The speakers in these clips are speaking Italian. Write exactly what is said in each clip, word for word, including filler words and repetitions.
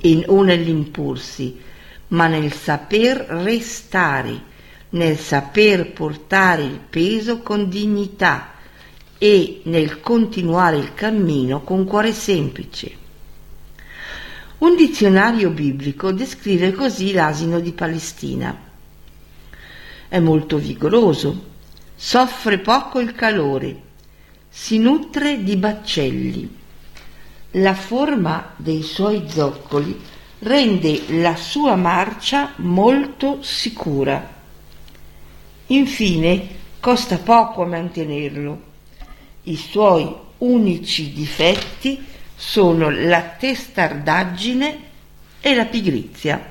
e, o nell'imporsi, ma nel saper restare, nel saper portare il peso con dignità e nel continuare il cammino con cuore semplice. Un dizionario biblico descrive così l'asino di Palestina. È molto vigoroso, soffre poco il calore, si nutre di baccelli. La forma dei suoi zoccoli rende la sua marcia molto sicura. Infine, costa poco a mantenerlo. I suoi unici difetti sono la testardaggine e la pigrizia.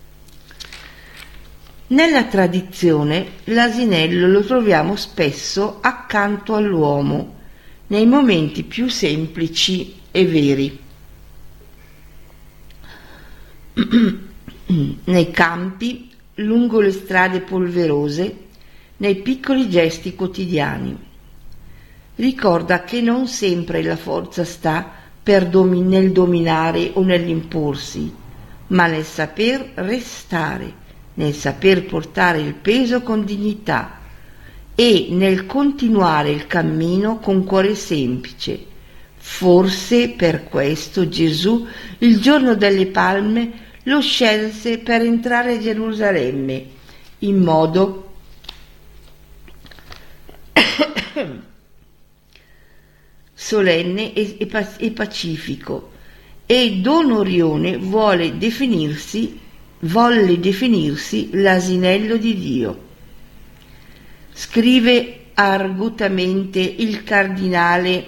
Nella tradizione l'asinello lo troviamo spesso accanto all'uomo, nei momenti più semplici e veri. Nei campi, lungo le strade polverose, nei piccoli gesti quotidiani. Ricorda che non sempre la forza sta per domin- nel dominare o nell'imporsi, ma nel saper restare, nel saper portare il peso con dignità e nel continuare il cammino con cuore semplice. Forse per questo Gesù, il giorno delle Palme, lo scelse per entrare a Gerusalemme in modo solenne e, e, e pacifico, e Don Orione vuole definirsi, volle definirsi l'asinello di Dio. Scrive argutamente il cardinale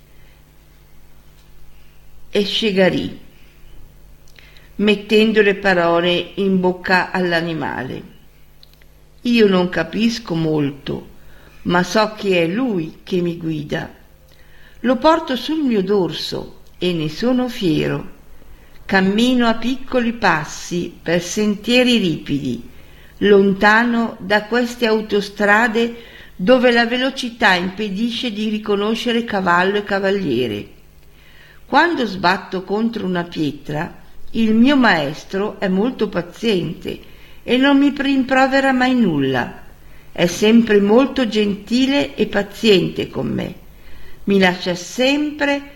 Echegaray, mettendo le parole in bocca all'animale. Io non capisco molto, ma so che è lui che mi guida. Lo porto sul mio dorso e ne sono fiero. Cammino a piccoli passi per sentieri ripidi, lontano da queste autostrade dove la velocità impedisce di riconoscere cavallo e cavaliere. Quando sbatto contro una pietra, il mio maestro è molto paziente e non mi rimprovera mai nulla. È sempre molto gentile e paziente con me. Mi lascia sempre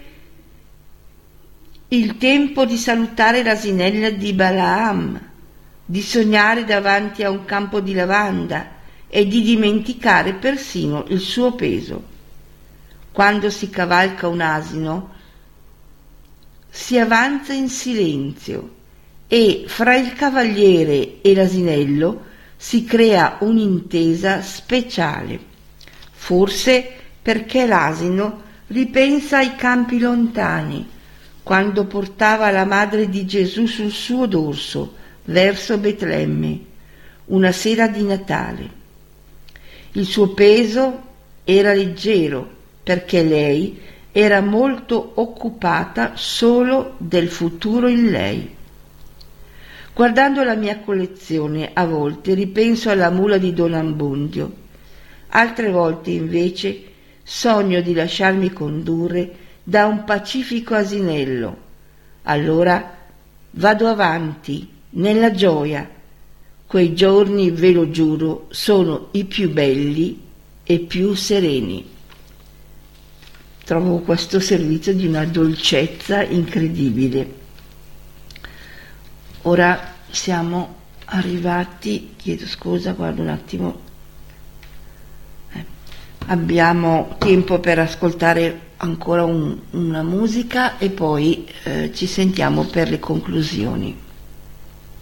il tempo di salutare l'asinella di Balaam, di sognare davanti a un campo di lavanda e di dimenticare persino il suo peso. Quando si cavalca un asino, si avanza in silenzio e fra il cavaliere e l'asinello si crea un'intesa speciale, forse perché l'asino ripensa ai campi lontani, quando portava la madre di Gesù sul suo dorso verso Betlemme, una sera di Natale. Il suo peso era leggero perché lei era molto occupata solo del futuro in lei. Guardando la mia collezione, a volte ripenso alla mula di Don Abbondio, altre volte invece sogno di lasciarmi condurre da un pacifico asinello. Allora vado avanti nella gioia. Quei giorni, ve lo giuro, sono i più belli e più sereni. Trovo questo servizio di una dolcezza incredibile. Ora siamo arrivati, chiedo scusa, guardo un attimo, eh, abbiamo tempo per ascoltare ancora un, una musica e poi eh, ci sentiamo per le conclusioni.